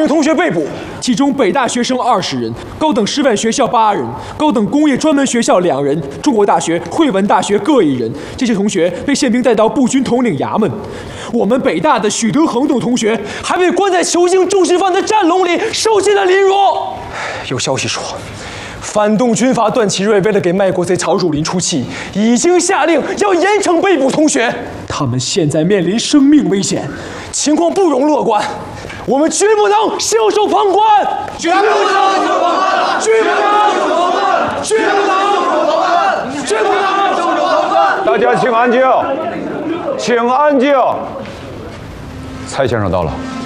名同学被捕，其中北大学生20人，高等师范学校8人，高等工业专门学校2人，中国大学、汇文大学各1人。这些同学被宪兵带到步军统领衙门。我们北大的许德恒等同学还被关在囚禁重刑犯的战笼里，受尽了凌辱。有消息说，反动军阀段祺瑞为了给卖国贼曹汝霖出气，已经下令要严惩被捕同学。他们现在面临生命危险，情况不容乐观。我们绝不能袖手旁观，绝不能袖手旁观，绝不能袖手旁观，绝不能袖手旁观，绝不能袖手旁观。 大家请安静，请安静。蔡先生到了。